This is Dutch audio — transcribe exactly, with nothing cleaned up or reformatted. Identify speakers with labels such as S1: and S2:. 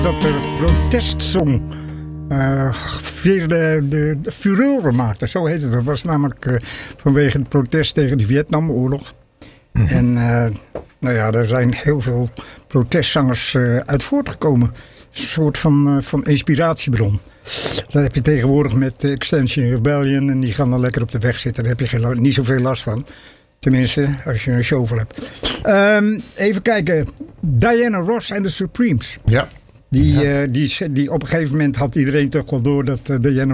S1: dat de protestsong uh, weer de, de, de furore maakte. Zo heette het. Dat was namelijk uh, vanwege het protest tegen de Vietnamoorlog. Mm-hmm. En uh, nou ja, er zijn heel veel protestzangers uh, uit voortgekomen. Een soort van, uh, van inspiratiebron. Dat heb je tegenwoordig met Extinction Rebellion. En die gaan dan lekker op de weg zitten. Daar heb je geen, niet zoveel last van. Tenminste, als je een show hebt. Um, even kijken. Diana Ross en de Supremes.
S2: Ja.
S1: Die,
S2: ja.
S1: uh, die, die op een gegeven moment had iedereen toch wel door dat uh, Diana